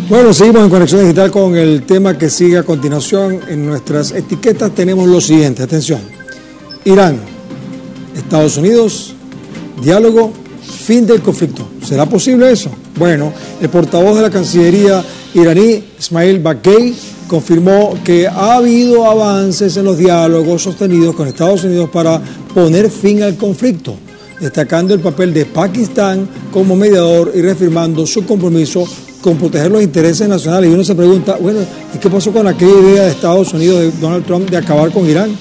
Bueno, seguimos en Conexión Digital con el tema que sigue a continuación. En nuestras etiquetas tenemos lo siguiente, atención. Irán, Estados Unidos, diálogo, fin del conflicto. ¿Será posible eso? Bueno, el portavoz de la Cancillería iraní, Ismail Baghei, confirmó que ha habido avances en los diálogos sostenidos con Estados Unidos para poner fin al conflicto, destacando el papel de Pakistán como mediador y reafirmando su compromiso con proteger los intereses nacionales. Y uno se pregunta, bueno, ¿y qué pasó con aquella idea de Estados Unidos, de Donald Trump, de acabar con Irán?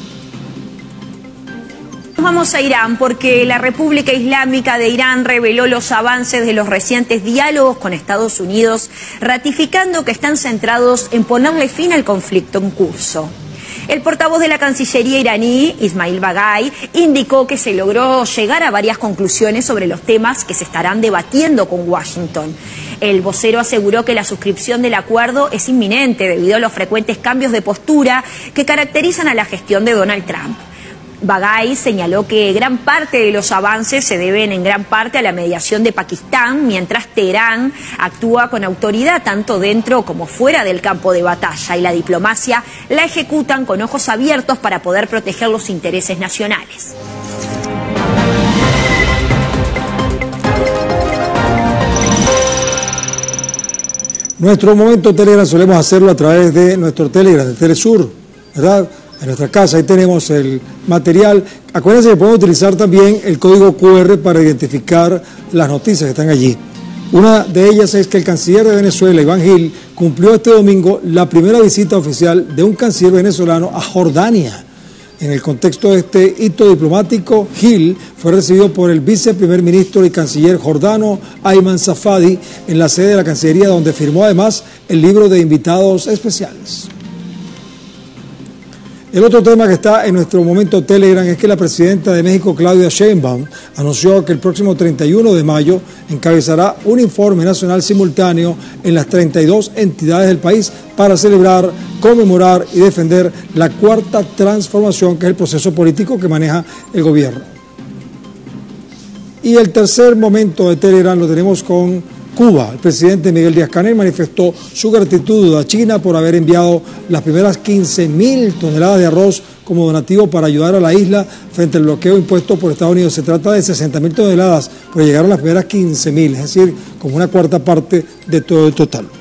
Vamos a Irán porque la República Islámica de Irán reveló los avances de los recientes diálogos con Estados Unidos, ratificando que están centrados en ponerle fin al conflicto en curso. El portavoz de la Cancillería iraní, Ismail Baghei, indicó que se logró llegar a varias conclusiones sobre los temas que se estarán debatiendo con Washington. El vocero aseguró que la suscripción del acuerdo es inminente debido a los frecuentes cambios de postura que caracterizan a la gestión de Donald Trump. Baghei señaló que gran parte de los avances se deben en gran parte a la mediación de Pakistán, mientras Teherán actúa con autoridad tanto dentro como fuera del campo de batalla, y la diplomacia la ejecutan con ojos abiertos para poder proteger los intereses nacionales. Nuestro momento Telegram solemos hacerlo a través de nuestro Telegram, de Telesur, ¿verdad? En nuestra casa, ahí tenemos el material. Acuérdense que podemos utilizar también el código QR para identificar las noticias que están allí. Una de ellas es que el canciller de Venezuela, Iván Gil, cumplió este domingo la primera visita oficial de un canciller venezolano a Jordania. En el contexto de este hito diplomático, Gil fue recibido por el viceprimer ministro y canciller jordano Ayman Safadi en la sede de la Cancillería, donde firmó además el libro de invitados especiales. El otro tema que está en nuestro momento Telegram es que la presidenta de México, Claudia Sheinbaum, anunció que el próximo 31 de mayo encabezará un informe nacional simultáneo en las 32 entidades del país para celebrar, conmemorar y defender la cuarta transformación, que es el proceso político que maneja el gobierno. Y el tercer momento de Telegram lo tenemos con Cuba. El presidente Miguel Díaz-Canel manifestó su gratitud a China por haber enviado las primeras 15.000 toneladas de arroz como donativo para ayudar a la isla frente al bloqueo impuesto por Estados Unidos. Se trata de 60.000 toneladas, pero llegaron las primeras 15.000, es decir, como una cuarta parte de todo el total.